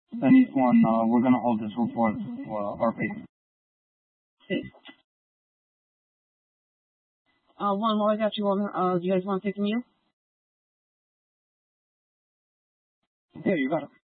Then each one, we're gonna hold this report for our patient. Okay. One more I got you on, do you guys want to take a meal? Yeah, you got it.